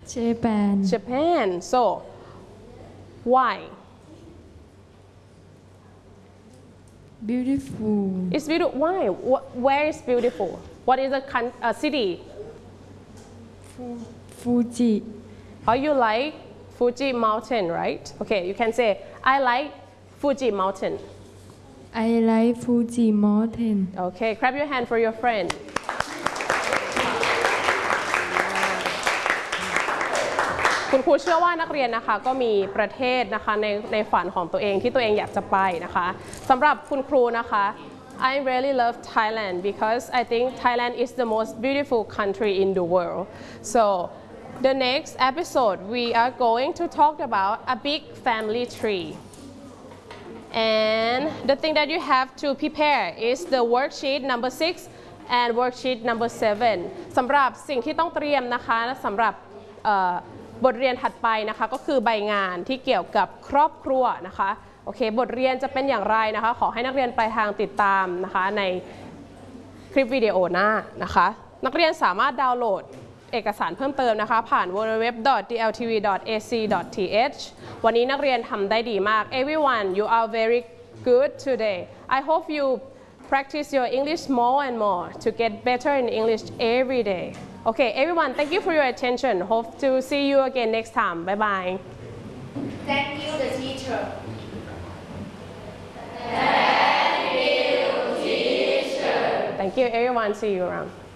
Japan. Japan. So why? Beautiful. It's beautiful. Why? Where is beautiful? What is a city? Fuji. Oh, you like Fuji Mountain, right? Okay, you can say I like Fuji Mountain. I like Fuji Mountain. Okay, clap your hand for your friend. คุณครูเชื่อว่านักเรียนนะคะก็มีประเทศนะคะในฝันของตัวเองที่ตัวเองอยากจะไปนะคะสำหรับคุณครูนะคะ I really love Thailand because I think Thailand is the most beautiful country in the world. So the next episode we are going to talk about a big family tree. And the thing that you have to prepare is the worksheet number 6 and worksheet number 7 สำหรับสิ่งที่ต้องเตรียมนะคะสำหรับบทเรียนถัดไปนะคะก็คือใบงานที่เกี่ยวกับครอบครัวนะคะโอเคบทเรียนจะเป็นอย่างไรนะคะขอให้นักเรียนปลายทางติดตามนะคะในคลิปวิดีโอหน้านะคะนักเรียนสามารถดาวน์โหลดเอกสารเพิ่มเติมนะคะผ่าน www.dltv.ac.th วันนี้นักเรียนทำได้ดีมาก Everyone you are very good today I hope you practice your English more and more to get better in English every day Okay everyone thank you for your attention hope to see you again next time bye bye Thank you the teacher Thank you everyone see you around